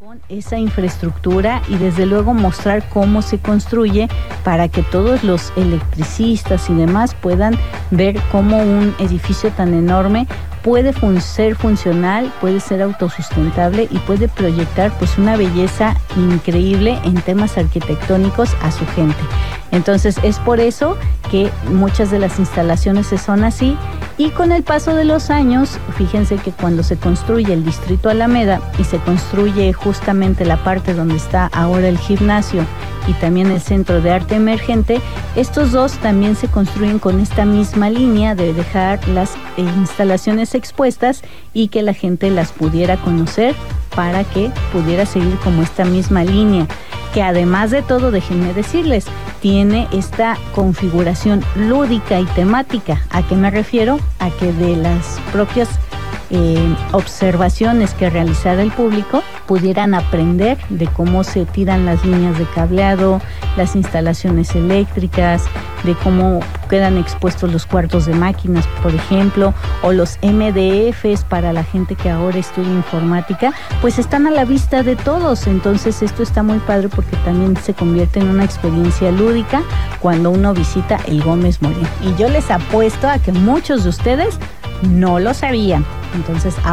con esa infraestructura y desde luego mostrar cómo se construye para que todos los electricistas y demás puedan ver cómo un edificio tan enorme puede ser funcional, puede ser autosustentable y puede proyectar pues una belleza increíble en temas arquitectónicos a su gente. Entonces es por eso que muchas de las instalaciones son así, y con el paso de los años, fíjense que cuando se construye el Distrito Alameda y se construye justamente la parte donde está ahora el gimnasio y también el Centro de Arte Emergente, estos dos también se construyen con esta misma línea de dejar las instalaciones expuestas y que la gente las pudiera conocer para que pudiera seguir como esta misma línea, que además de todo, déjenme decirles, tiene esta configuración lúdica y temática. ¿A qué me refiero? A que de las propias observaciones que realizara el público pudieran aprender de cómo se tiran las líneas de cableado, las instalaciones eléctricas, de cómo quedan expuestos los cuartos de máquinas, por ejemplo, o los MDFs para la gente que ahora estudia informática, pues están a la vista de todos. Entonces esto está muy padre porque también se convierte en una experiencia lúdica cuando uno visita el Gómez Morín. Y yo les apuesto a que muchos de ustedes no lo sabían. Entonces